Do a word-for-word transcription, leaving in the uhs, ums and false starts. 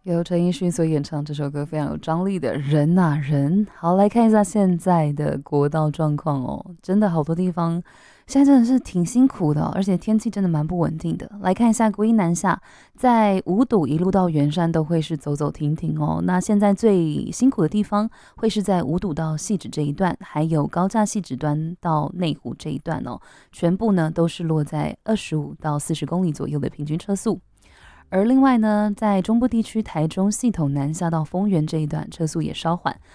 由陈奕迅所演唱这首歌非常有张力的人呐、人。好，来看一下现在的国道状况哦，真的好多地方现在真的是挺辛苦的哦、而且天气真的蛮不稳定的。来看一下国一南下，在五堵一路到圆山都会是走走停停哦。那现在最辛苦的地方会是在五堵到汐止这一段，还有高架汐止端到内湖这一段哦，全部呢都是落在二十五到四十公里左右的平均车速。而另外呢，在中部地区台中系统南下到丰原这一段车速也稍缓，